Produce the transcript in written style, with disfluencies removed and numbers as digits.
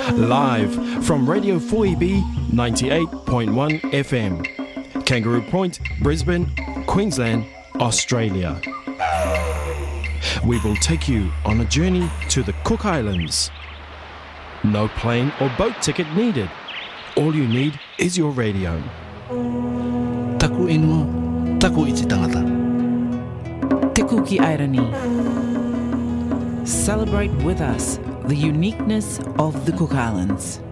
Live from Radio 4EB 98.1 FM, Kangaroo Point, Brisbane, Queensland, Australia. We will take you on a journey to the Cook Islands. No plane or boat ticket needed. All you need is your radio. Taku ingo, taku iti tangata. Te Kuki Airani. Celebrate with us the uniqueness of the Cook Islands.